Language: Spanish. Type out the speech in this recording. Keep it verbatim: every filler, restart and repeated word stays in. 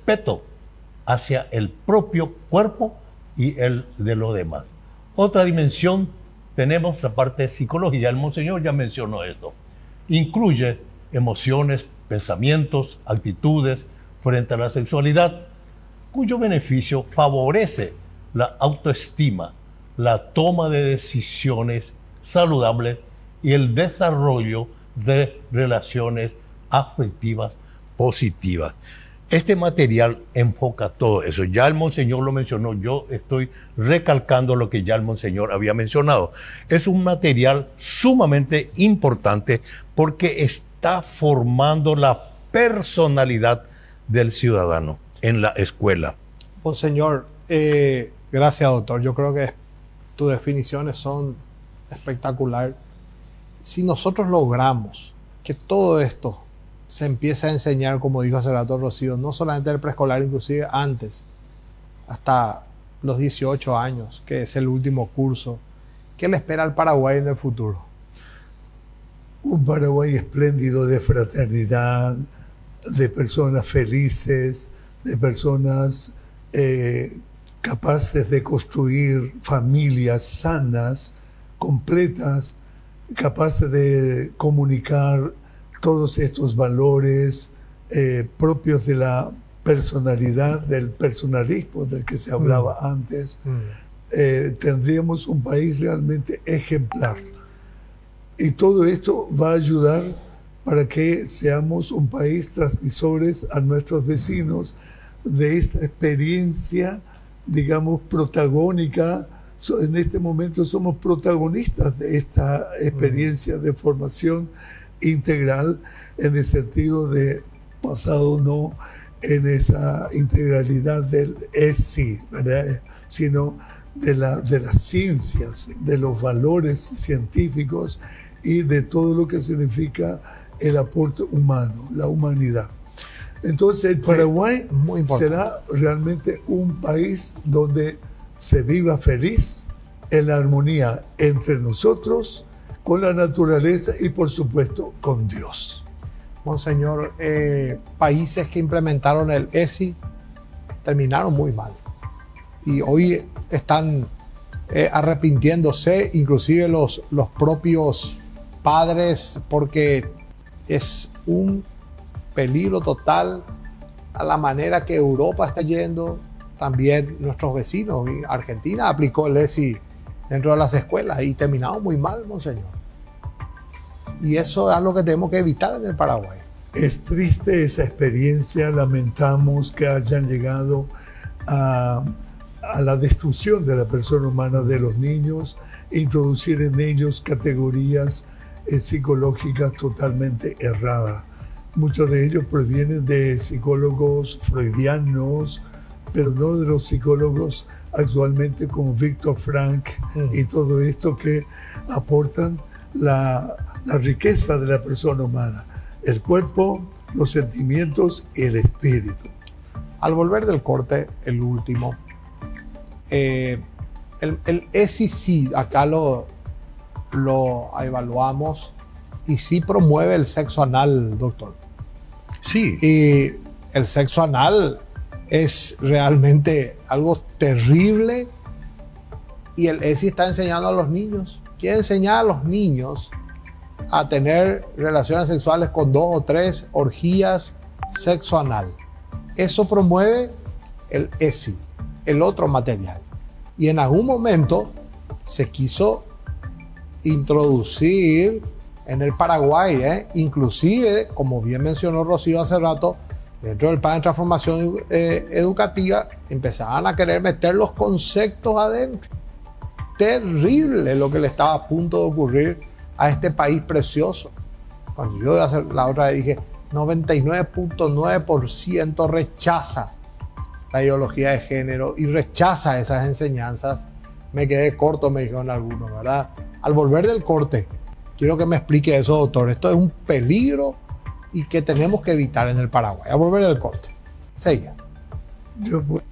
respeto hacia el propio cuerpo y el de los demás. Otra dimensión, tenemos la parte psicológica, el monseñor ya mencionó esto. Incluye emociones, pensamientos, actitudes frente a la sexualidad, cuyo beneficio favorece la autoestima, la toma de decisiones saludables y el desarrollo de relaciones afectivas positivas. Este material enfoca todo eso. Ya el monseñor lo mencionó, yo estoy recalcando lo que ya el monseñor había mencionado. Es un material sumamente importante porque está formando la personalidad del ciudadano en la escuela. Monseñor, eh, gracias, doctor. Yo creo que tus definiciones son espectaculares. Si nosotros logramos que todo esto se empiece a enseñar, como dijo hace rato Rocío, no solamente en el preescolar, inclusive antes, hasta los dieciocho años, que es el último curso, ¿qué le espera al Paraguay en el futuro? Un Paraguay espléndido de fraternidad, de personas felices, de personas eh, capaces de construir familias sanas, completas, capaces de comunicar todos estos valores eh, propios de la personalidad, del personalismo del que se hablaba mm. antes. Mm. Eh, tendríamos un país realmente ejemplar. Y todo esto va a ayudar para que seamos un país transmisores a nuestros vecinos de esta experiencia, digamos, protagónica. En este momento somos protagonistas de esta experiencia de formación integral, en el sentido de basado no en esa integralidad del E S I, ¿verdad? Sino de, la, de las ciencias, de los valores científicos y de todo lo que significa el aporte humano, la humanidad. Entonces el Paraguay muy será realmente un país donde se viva feliz, en la armonía entre nosotros, con la naturaleza y por supuesto con Dios. Monseñor, eh, países que implementaron el E S I terminaron muy mal y hoy están eh, arrepintiéndose, inclusive los, los propios padres, porque es un peligro total a la manera que Europa está yendo. También nuestros vecinos, Argentina aplicó el E S I dentro de las escuelas y terminaron muy mal, monseñor. Y eso es algo que tenemos que evitar en el Paraguay. Es triste esa experiencia, lamentamos que hayan llegado a, a la destrucción de la persona humana, de los niños, e introducir en ellos categorías eh, psicológicas totalmente erradas. Muchos de ellos provienen de psicólogos freudianos, pero no de los psicólogos actualmente como Víctor Frank mm. y todo esto que aportan la, la riqueza de la persona humana, el cuerpo, los sentimientos y el espíritu. Al volver del corte, el último, eh, el, el E S I sí, acá lo, lo evaluamos y sí promueve el sexo anal, doctor. Sí. Y el sexo anal es realmente algo terrible y el E S I está enseñando a los niños. Quiere enseñar a los niños a tener relaciones sexuales con dos o tres orgías sexo anal. Eso promueve el E S I, el otro material. Y en algún momento se quiso introducir en el Paraguay, ¿eh? inclusive, como bien mencionó Rocío hace rato, dentro del plan de transformación eh, educativa, empezaban a querer meter los conceptos adentro. Terrible lo que le estaba a punto de ocurrir a este país precioso. Cuando yo la otra vez dije, noventa y nueve punto nueve por ciento rechaza la ideología de género y rechaza esas enseñanzas, me quedé corto, me dijeron algunos, ¿verdad? Al volver del corte, quiero que me explique eso, doctor. Esto es un peligro y que tenemos que evitar en el Paraguay. A volver del corte. Seguía. Yo,